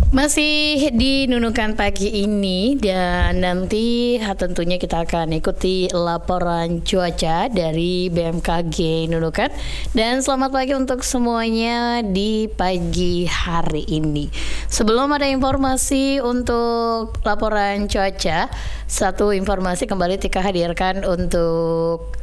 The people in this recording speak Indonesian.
Masih di Nunukan pagi ini dan nanti tentunya kita akan ikuti laporan cuaca dari BMKG Nunukan. Dan selamat pagi untuk semuanya di pagi hari ini. Sebelum ada informasi untuk laporan cuaca, satu informasi kembali Tika hadirkan untuk